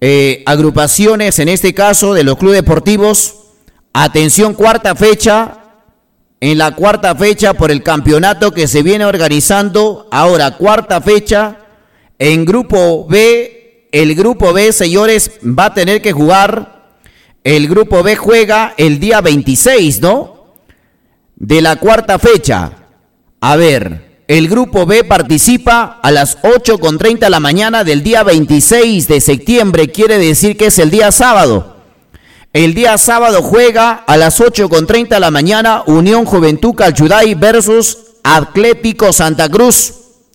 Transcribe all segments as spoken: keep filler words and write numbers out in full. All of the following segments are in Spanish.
eh, agrupaciones, en este caso de los clubes deportivos. Atención, cuarta fecha, en la cuarta fecha por el campeonato que se viene organizando. Ahora, cuarta fecha en grupo B. El grupo B, señores, va a tener que jugar. El grupo B juega el día veintiséis, ¿no? De la cuarta fecha. A ver, el grupo B participa a las ocho con treinta de la mañana del día veintiséis de septiembre. Quiere decir que es el día sábado. El día sábado juega a las ocho con treinta de la mañana Unión Juventud Calchuday versus Atlético Santa Cruz.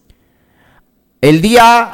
El día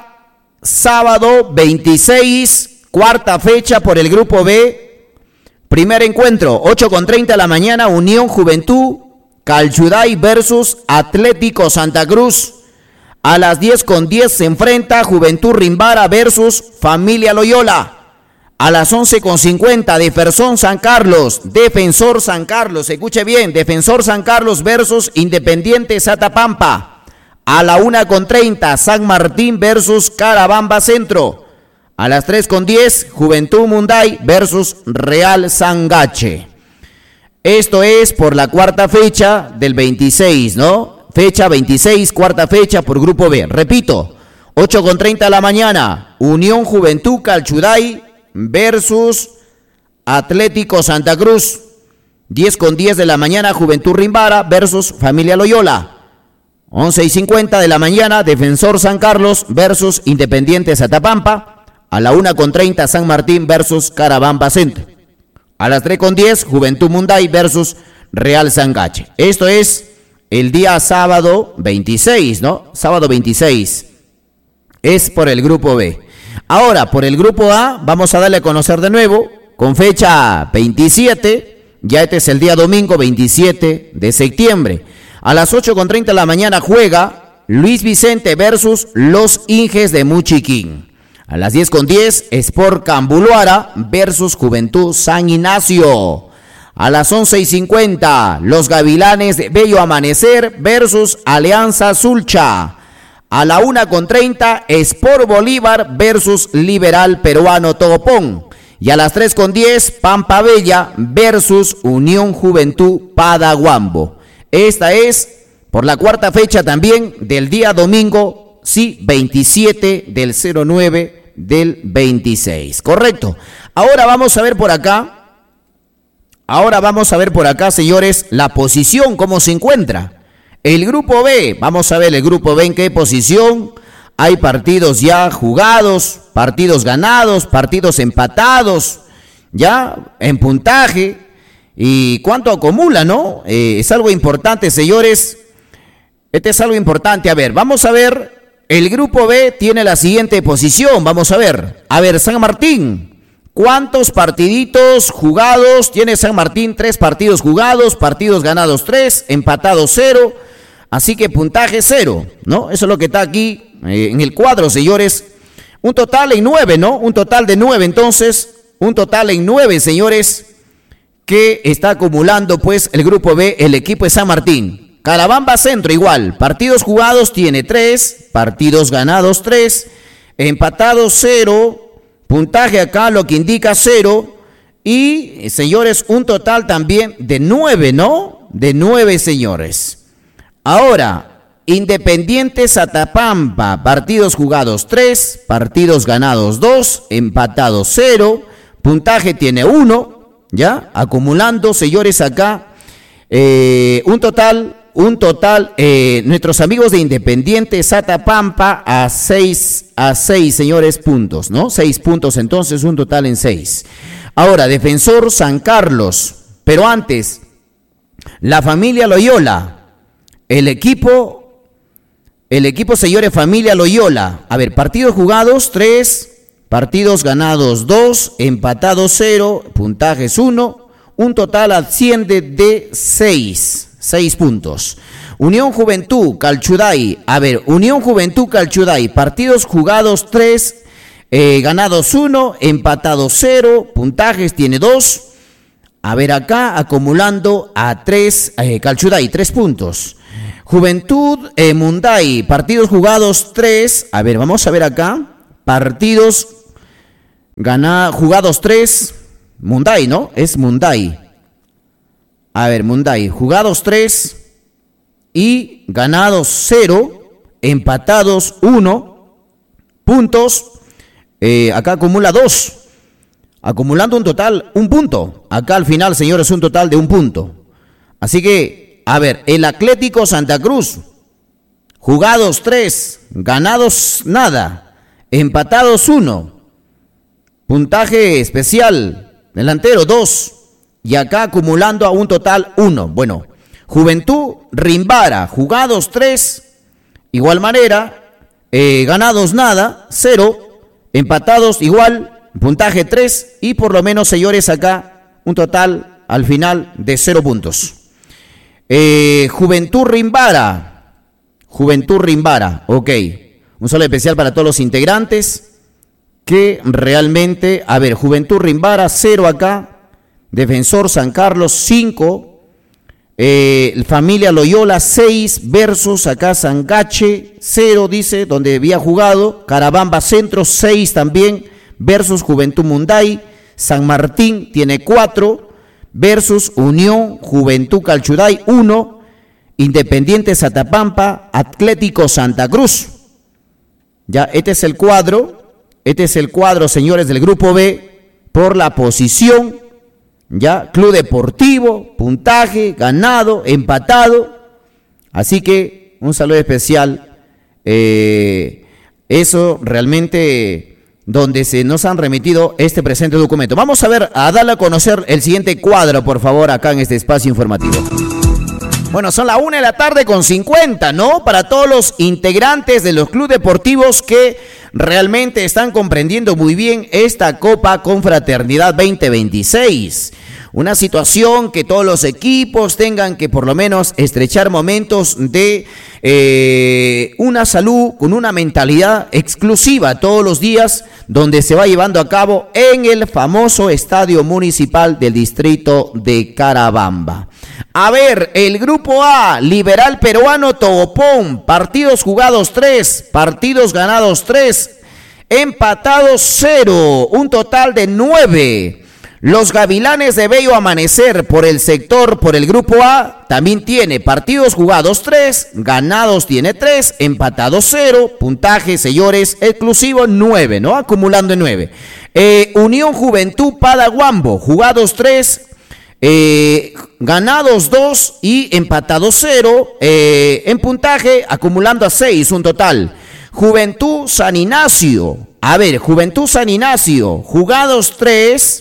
sábado veintiséis, cuarta fecha por el grupo B. Primer encuentro, ocho con treinta de la mañana, Unión Juventud Calchuday versus Atlético Santa Cruz. A las diez con diez se enfrenta Juventud Rimbara versus Familia Loyola. A las once con cincuenta, Defensor San Carlos, Defensor San Carlos, escuche bien, Defensor San Carlos versus Independiente Satapampa. A la una con treinta, San Martín versus Carabamba Centro. A las tres con diez, Juventud Munday versus Real Sangache. Esto es por la cuarta fecha del veintiséis, ¿no? Fecha veintiséis, cuarta fecha por Grupo B. Repito, ocho con treinta de la mañana, Unión Juventud Calchuday versus Atlético Santa Cruz. diez con diez de la mañana, Juventud Rimbara versus Familia Loyola. once y cincuenta de la mañana, Defensor San Carlos versus Independiente Satapampa. A la una con treinta, San Martín versus Carabamba Centro. A las tres con diez, Juventud Munday versus Real Sangache. Esto es el día sábado veintiséis, ¿no? Sábado veintiséis. Es por el grupo B. Ahora, por el grupo A, vamos a darle a conocer de nuevo, con fecha veintisiete. Ya este es el día domingo veintisiete de septiembre. A las ocho con treinta de la mañana juega Luis Vicente versus Los Inges de Muchiquín. A las diez con diez, Sport Cambuluara versus Juventud San Ignacio. A las once y cincuenta, Los Gavilanes de Bello Amanecer versus Alianza Sulcha. A la una con treinta, Sport Bolívar versus Liberal Peruano Togopón. Y a las tres con diez, Pampa Bella versus Unión Juventud Padahuambo. Esta es por la cuarta fecha también del día domingo, sí, veintisiete del cero nueve del veintiséis. Correcto. Ahora vamos a ver por acá. Ahora vamos a ver por acá, señores, la posición, cómo se encuentra. El grupo B, vamos a ver el grupo B en qué posición. Hay partidos ya jugados, partidos ganados, partidos empatados, ya en puntaje. ¿Y cuánto acumula, no? Eh, es algo importante, señores. Este es algo importante. A ver, vamos a ver. El grupo B tiene la siguiente posición. Vamos a ver. A ver, San Martín. ¿Cuántos partiditos jugados tiene San Martín? Tres partidos jugados, partidos ganados tres, empatados cero. Así que puntaje cero, ¿no? Eso es lo que está aquí eh, en el cuadro, señores. Un total en nueve, ¿no? Un total de nueve, entonces. Un total en nueve, señores, que está acumulando, pues, el grupo B, el equipo de San Martín. Carabamba Centro igual, partidos jugados tiene tres, partidos ganados tres, empatados cero, puntaje acá lo que indica cero y, señores, un total también de nueve, ¿no? De nueve, señores. Ahora, Independiente Satapampa, partidos jugados tres, partidos ganados dos, empatados cero, puntaje tiene uno, ¿ya? Acumulando, señores, acá eh, un total... Un total, eh, nuestros amigos de Independiente Satapampa a seis, a seis, señores, puntos, ¿no? Seis puntos, entonces un total en seis. Ahora, Defensor San Carlos, pero antes, la Familia Loyola, el equipo, el equipo, señores, Familia Loyola. A ver, partidos jugados, tres, partidos ganados, dos, empatados, cero, puntajes, uno, un total asciende de seis. Seis puntos. Unión Juventud Calchuday. A ver, Unión Juventud Calchuday. Partidos jugados tres, eh, ganados uno, empatados cero, puntajes tiene dos. A ver acá, acumulando a tres, eh, Calchuday, tres puntos. Juventud eh, Munday. Partidos jugados tres. A ver, vamos a ver acá. Partidos Gana, jugados tres. Munday, ¿no? Es Munday. A ver, Munday. Jugados tres y ganados cero. Empatados uno. Puntos. Eh, acá acumula dos. Acumulando un total, un punto. Acá al final, señores, un total de un punto. Así que, a ver, el Atlético Santa Cruz. Jugados tres. Ganados nada. Empatados uno. Puntaje especial, delantero dos, y acá acumulando a un total uno. Bueno, Juventud Rimbara, jugados tres, igual manera, eh, ganados nada, cero, empatados igual, puntaje tres, y por lo menos, señores, acá un total al final de cero puntos. Eh, Juventud Rimbara, Juventud Rimbara, ok, un saludo especial para todos los integrantes. Que realmente, a ver, Juventud Rimbara, cero acá, Defensor San Carlos, cinco, eh, Familia Loyola, seis, versus acá Sangache, cero, dice, donde había jugado, Carabamba Centro, seis también, versus Juventud Munday, San Martín tiene cuatro, versus Unión Juventud Calchuday, uno, Independiente Satapampa, Atlético Santa Cruz. Ya, este es el cuadro. Este es el cuadro, señores, del Grupo B, por la posición, ya, Club Deportivo, puntaje, ganado, empatado. Así que un saludo especial. Eh, eso realmente donde se nos han remitido este presente documento. Vamos a ver, a darle a conocer el siguiente cuadro, por favor, acá en este espacio informativo. Bueno, son las una de la tarde con cincuenta, ¿no? Para todos los integrantes de los clubes deportivos que realmente están comprendiendo muy bien esta Copa Confraternidad veinte veintiséis. Una situación que todos los equipos tengan que por lo menos estrechar momentos de eh, una salud con una mentalidad exclusiva todos los días, donde se va llevando a cabo en el famoso Estadio Municipal del Distrito de Carabamba. A ver, el Grupo A, Liberal Peruano Togopón, partidos jugados tres, partidos ganados tres, empatados cero, un total de nueve. Los Gavilanes de Bello Amanecer por el sector, por el Grupo A, también tiene partidos jugados tres, ganados tiene tres, empatados cero, puntaje, señores, exclusivo nueve, ¿no? Acumulando en nueve. Eh, Unión Juventud Padaguambo, jugados tres, eh, ganados dos y empatados cero, eh, en puntaje, acumulando a seis, un total. Juventud San Ignacio, a ver, Juventud San Ignacio, jugados tres,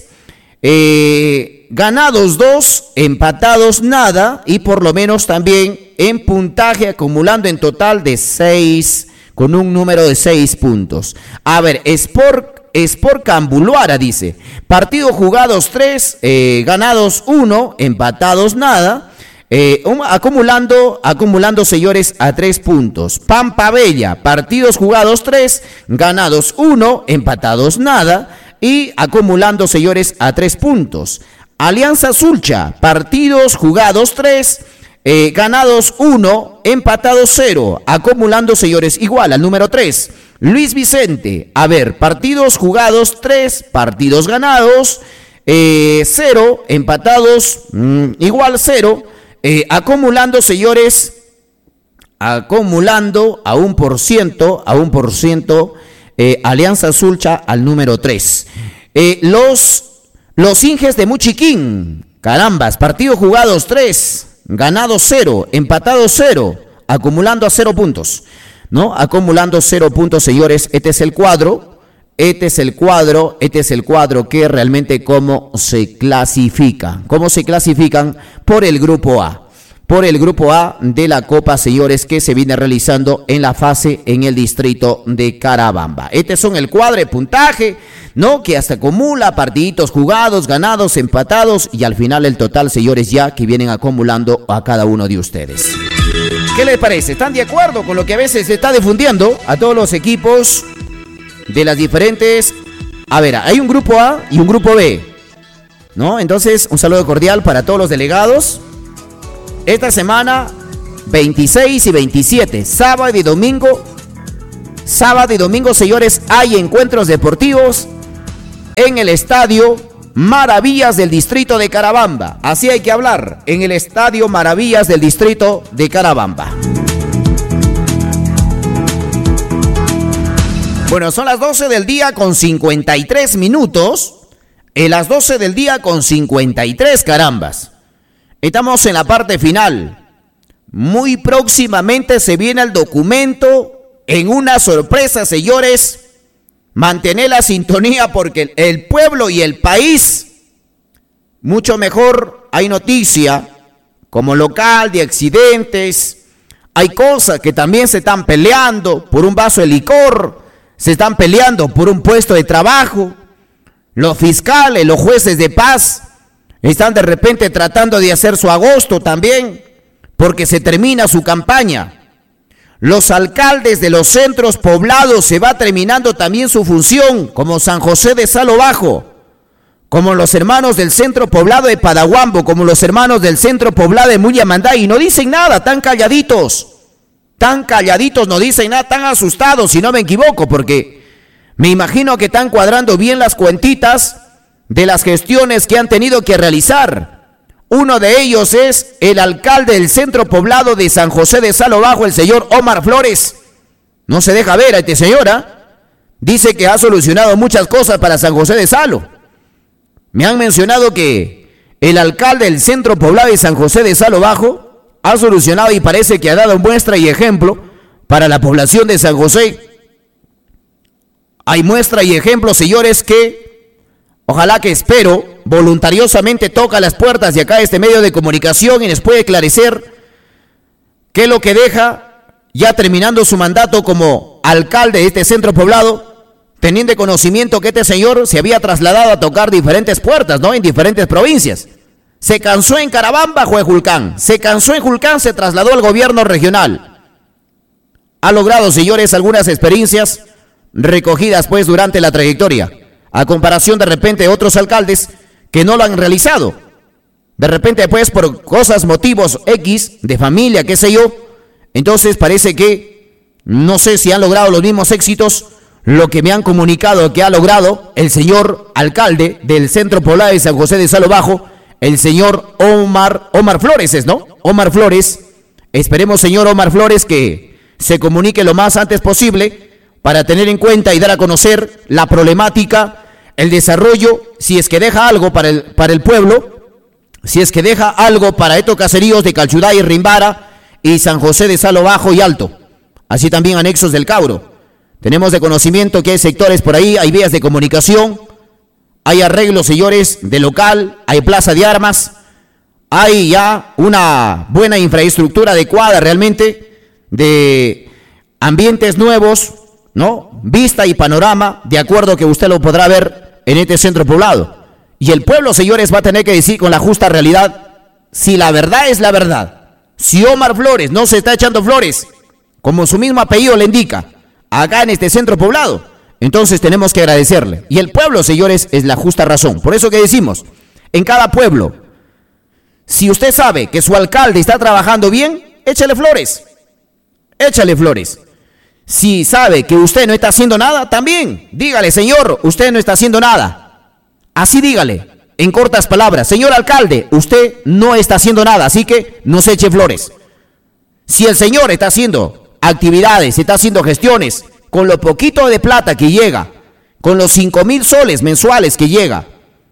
Eh, ganados dos, empatados nada, y por lo menos también en puntaje acumulando en total de seis, con un número de seis puntos. A ver, Sport, Sport Cambuluara dice, partidos jugados tres, eh, ganados uno, empatados nada, eh, um, acumulando, acumulando, señores, a tres puntos. Pampa Bella, partidos jugados tres, ganados uno, empatados nada, y acumulando, señores, a tres puntos. Alianza Sulcha, partidos jugados tres, eh, ganados uno, empatados cero, acumulando, señores, igual al número tres. Luis Vicente, a ver, partidos jugados tres, partidos ganados eh, cero, empatados mmm, igual cero, eh, acumulando, señores, acumulando a un por ciento, a un por ciento. Eh, Alianza Sulcha al número tres. Eh, los, los Inges de Muchiquín, carambas, partidos jugados tres, ganados cero, empatados cero, acumulando a cero puntos, ¿no? Acumulando cero puntos, señores. Este es el cuadro, este es el cuadro, este es el cuadro que realmente cómo se clasifica, cómo se clasifican por el Grupo A. Por el Grupo A de la Copa, señores, que se viene realizando en la fase en el distrito de Carabamba. Este son el cuadro de puntaje, ¿no? Que hasta acumula partiditos jugados, ganados, empatados y al final el total, señores, ya que vienen acumulando a cada uno de ustedes. ¿Qué les parece? ¿Están de acuerdo con lo que a veces se está difundiendo a todos los equipos de las diferentes? A ver, hay un Grupo A y un Grupo B, ¿no? Entonces, un saludo cordial para todos los delegados. Esta semana, veintiséis y veintisiete, sábado y domingo, sábado y domingo, señores, hay encuentros deportivos en el estadio Maravillas del distrito de Carabamba. Así hay que hablar, en el estadio Maravillas del distrito de Carabamba. Bueno, son las doce del día con cincuenta y tres minutos. En las doce del día con cincuenta y tres, carambas. Estamos en la parte final. Muy próximamente se viene el documento en una sorpresa, señores. Mantener la sintonía porque el pueblo y el país, mucho mejor. Hay noticia como local de accidentes. Hay cosas que también se están peleando por un vaso de licor. Se están peleando por un puesto de trabajo. Los fiscales, los jueces de paz están de repente tratando de hacer su agosto también, porque se termina su campaña. Los alcaldes de los centros poblados se va terminando también su función, como San José de Salo Bajo, como los hermanos del centro poblado de Padahuambo, como los hermanos del centro poblado de Muyamanday, y no dicen nada, tan calladitos, tan calladitos, no dicen nada, tan asustados, si no me equivoco, porque me imagino que están cuadrando bien las cuentitas de las gestiones que han tenido que realizar. Uno de ellos es el alcalde del centro poblado de San José de Salo Bajo, el señor Omar Flores. No se deja ver a este señor, ¿eh? Dice que ha solucionado muchas cosas para San José de Salo. Me han mencionado que el alcalde del centro poblado de San José de Salo Bajo ha solucionado y parece que ha dado muestra y ejemplo para la población de San José. Hay muestra y ejemplo, señores, que ojalá que espero voluntariosamente toca las puertas de acá este medio de comunicación y les puede esclarecer qué es lo que deja ya terminando su mandato como alcalde de este centro poblado, teniendo conocimiento que este señor se había trasladado a tocar diferentes puertas, ¿no? En diferentes provincias. Se cansó en Carabamba, fue Julcán. Se cansó en Julcán, se trasladó al gobierno regional. Ha logrado, señores, algunas experiencias recogidas pues durante la trayectoria, a comparación de repente de otros alcaldes que no lo han realizado. De repente pues por cosas, motivos X, de familia, qué sé yo, entonces parece que no sé si han logrado los mismos éxitos lo que me han comunicado que ha logrado el señor alcalde del centro poblado de San José de Salo Bajo, el señor Omar, Omar Flores, ¿es, no? Omar Flores. Esperemos, señor Omar Flores, que se comunique lo más antes posible para tener en cuenta y dar a conocer la problemática, el desarrollo, si es que deja algo para el, para el pueblo, si es que deja algo para estos caseríos de Calchuday, Rimbara y San José de Salo Bajo y Alto, así también anexos del Cauro. Tenemos de conocimiento que hay sectores por ahí, hay vías de comunicación, hay arreglos, señores, de local, hay plaza de armas, hay ya una buena infraestructura adecuada realmente, de ambientes nuevos, ¿no? Vista y panorama, de acuerdo que usted lo podrá ver en este centro poblado. Y el pueblo, señores, va a tener que decir con la justa realidad si la verdad es la verdad. Si Omar Flores no se está echando flores, como su mismo apellido le indica, acá en este centro poblado, entonces tenemos que agradecerle. Y el pueblo, señores, es la justa razón. Por eso que decimos, en cada pueblo, si usted sabe que su alcalde está trabajando bien, échale flores. Échale flores. Si sabe que usted no está haciendo nada, también dígale, señor, usted no está haciendo nada. Así dígale, en cortas palabras, señor alcalde, usted no está haciendo nada, así que no se eche flores. Si el señor está haciendo actividades, está haciendo gestiones, con lo poquito de plata que llega, con los cinco mil soles mensuales que llega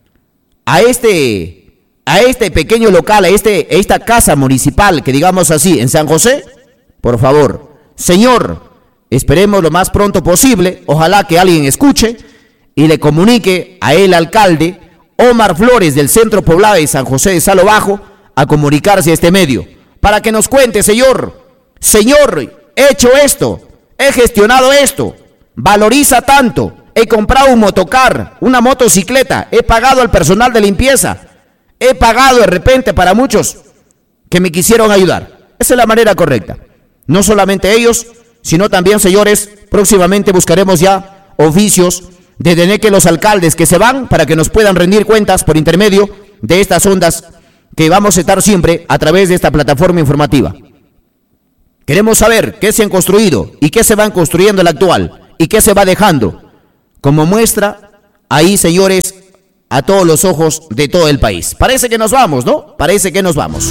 a este, a este pequeño local, a, este, a esta casa municipal, que digamos así, en San José, por favor, señor, esperemos lo más pronto posible, ojalá que alguien escuche y le comunique a el alcalde Omar Flores del centro poblado de San José de Salo Bajo a comunicarse a este medio, para que nos cuente, señor, señor, he hecho esto, he gestionado esto, valoriza tanto, he comprado un motocar, una motocicleta, he pagado al personal de limpieza, he pagado de repente para muchos que me quisieron ayudar. Esa es la manera correcta. No solamente ellos, sino también, señores, próximamente buscaremos ya oficios de tener que los alcaldes que se van para que nos puedan rendir cuentas por intermedio de estas ondas que vamos a estar siempre a través de esta plataforma informativa. Queremos saber qué se han construido y qué se van construyendo en la actual y qué se va dejando como muestra ahí, señores, a todos los ojos de todo el país. Parece que nos vamos, ¿no? Parece que nos vamos.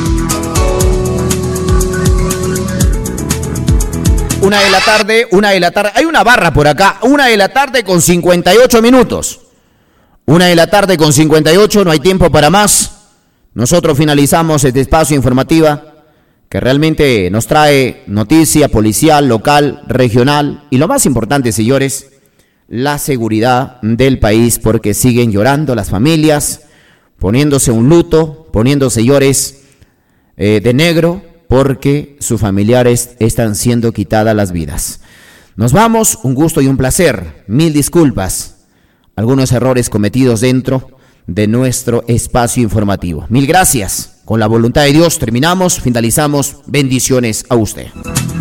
Una de la tarde, una de la tarde, hay una barra por acá, una de la tarde con cincuenta y ocho minutos. Una de la tarde con cincuenta y ocho, no hay tiempo para más. Nosotros finalizamos este espacio informativo que realmente nos trae noticia policial, local, regional y lo más importante, señores, la seguridad del país, porque siguen llorando las familias, poniéndose un luto, poniéndose, señores, eh, de negro, porque sus familiares están siendo quitadas las vidas. Nos vamos, un gusto y un placer, mil disculpas, algunos errores cometidos dentro de nuestro espacio informativo. Mil gracias. Con la voluntad de Dios terminamos, finalizamos. Bendiciones a usted.